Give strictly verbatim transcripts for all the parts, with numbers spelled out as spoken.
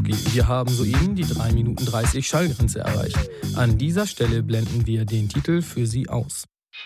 Baby. Wir haben soeben die drei Minuten dreißig Schallgrenze erreicht. An dieser Stelle blenden wir den Titel für Sie aus.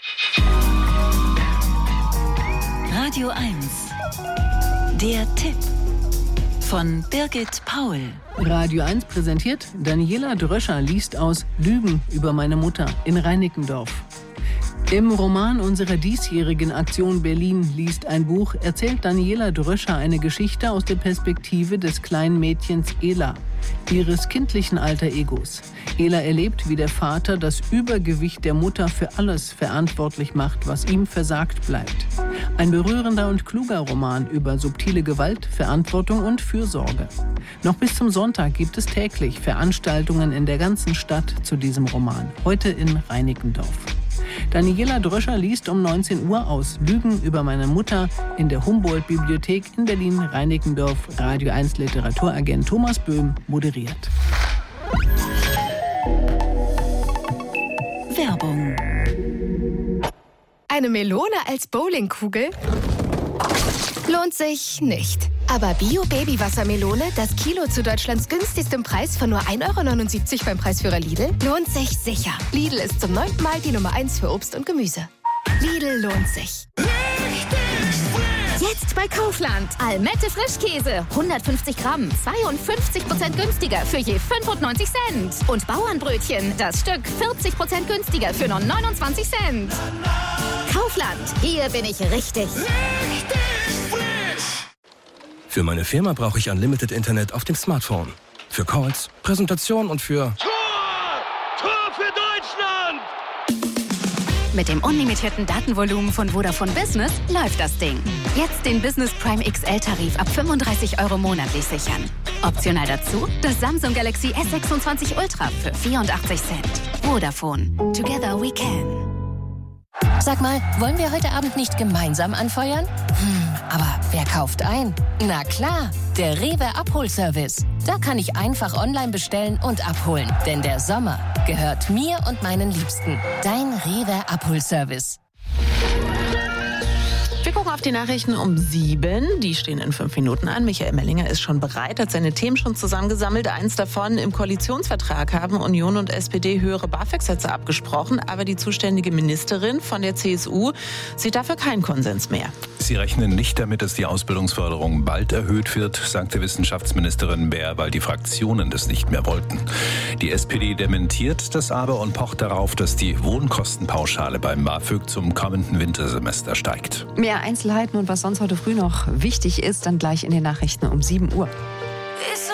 Radio eins. Der Tipp von Birgit Paul. Radio eins präsentiert, Daniela Dröscher liest aus Lügen über meine Mutter in Reinickendorf. Im Roman unserer diesjährigen Aktion Berlin liest ein Buch erzählt Daniela Dröscher eine Geschichte aus der Perspektive des kleinen Mädchens Ela, ihres kindlichen Alter-Egos. Ela erlebt, wie der Vater das Übergewicht der Mutter für alles verantwortlich macht, was ihm versagt bleibt. Ein berührender und kluger Roman über subtile Gewalt, Verantwortung und Fürsorge. Noch bis zum Sonntag gibt es täglich Veranstaltungen in der ganzen Stadt zu diesem Roman. Heute in Reinickendorf. Daniela Dröscher liest um neunzehn Uhr aus Lügen über meine Mutter in der Humboldt-Bibliothek in Berlin-Reinickendorf. Radio eins Literaturagent Thomas Böhm moderiert. Werbung. Eine Melone als Bowlingkugel? Lohnt sich nicht. Aber Bio-Baby-Wassermelone, das Kilo zu Deutschlands günstigstem Preis von nur ein Euro neunundsiebzig beim Preisführer Lidl, lohnt sich sicher. Lidl ist zum neunten Mal die Nummer eins für Obst und Gemüse. Lidl lohnt sich. Jetzt bei Kaufland. Almette Frischkäse. hundertfünfzig Gramm. zweiundfünfzig Prozent günstiger für je fünfundneunzig Cent. Und Bauernbrötchen. Das Stück vierzig Prozent günstiger für nur neunundzwanzig Cent. Kaufland. Hier bin ich richtig. Richtig frisch. Für meine Firma brauche ich Unlimited Internet auf dem Smartphone. Für Calls, Präsentation und für... Tor! Tor für Deutschland! Mit dem unlimitierten Datenvolumen von Vodafone Business läuft das Ding. Jetzt den Business Prime X L-Tarif ab fünfunddreißig Euro monatlich sichern. Optional dazu das Samsung Galaxy S sechsundzwanzig Ultra für vierundachtzig Cent. Vodafone. Together we can. Sag mal, wollen wir heute Abend nicht gemeinsam anfeuern? Hm, aber wer kauft ein? Na klar, der Rewe Abholservice. Da kann ich einfach online bestellen und abholen. Denn der Sommer gehört mir und meinen Liebsten. Dein Rewe Abholservice. Wir gucken auf die Nachrichten um sieben. Die stehen in fünf Minuten an. Michael Mellinger ist schon bereit, hat seine Themen schon zusammengesammelt. Eins davon: im Koalitionsvertrag haben Union und S P D höhere BAföG-Sätze abgesprochen. Aber die zuständige Ministerin von der C S U sieht dafür keinen Konsens mehr. Sie rechnen nicht damit, dass die Ausbildungsförderung bald erhöht wird, sagte Wissenschaftsministerin Baer, weil die Fraktionen das nicht mehr wollten. Die S P D dementiert das aber und pocht darauf, dass die Wohnkostenpauschale beim BAföG zum kommenden Wintersemester steigt. Mehr Einzelheiten und was sonst heute früh noch wichtig ist, dann gleich in den Nachrichten um sieben Uhr.